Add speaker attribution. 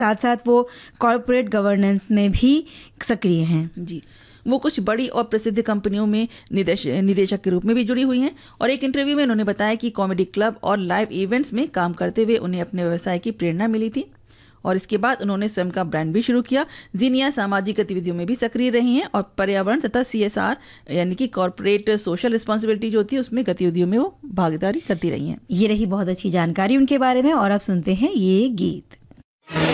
Speaker 1: साथ साथ वो कॉर्पोरेट गवर्नेंस में भी सक्रिय हैं।
Speaker 2: जी, वो कुछ बड़ी और प्रसिद्ध कंपनियों में निदेशक के रूप में भी जुड़ी हुई हैं और एक इंटरव्यू में उन्होंने बताया कि कॉमेडी क्लब और लाइव इवेंट्स में काम करते हुए उन्हें अपने व्यवसाय की प्रेरणा मिली थी और इसके बाद उन्होंने स्वयं का ब्रांड भी शुरू किया। ज़ीनिया सामाजिक गतिविधियों में भी सक्रिय रही हैं और पर्यावरण तथा CSR यानी कि कॉर्पोरेट सोशल रिस्पॉन्सिबिलिटी जो होती है उसमें गतिविधियों में वो भागीदारी करती रही हैं।
Speaker 1: ये रही बहुत अच्छी जानकारी उनके बारे में और अब सुनते हैं ये गीत।